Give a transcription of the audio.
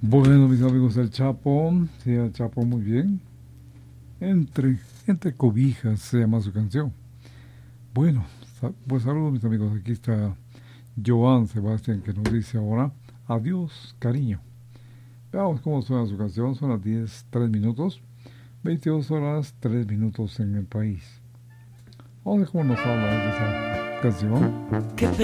Bueno, mis amigos del Chapo, sí, el Chapo muy bien. Entre cobijas se llama su canción. Bueno, pues saludos mis amigos. Aquí está Joan Sebastián que nos dice ahora adiós, cariño. Veamos cómo suena su canción. Son las 10 3 minutos, 22 horas, 3 minutos en el país. Vamos a ver cómo nos habla de esa canción. Qué